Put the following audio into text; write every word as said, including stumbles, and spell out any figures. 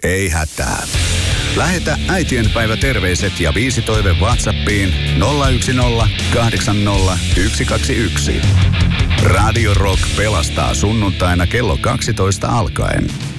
Ei hätää. Lähetä äitienpäiväterveiset ja viisi toive WhatsAppiin nolla yksi nolla kahdeksan nolla yksi kaksi yksi. Radio Rock pelastaa sunnuntaina kello kaksitoista alkaen.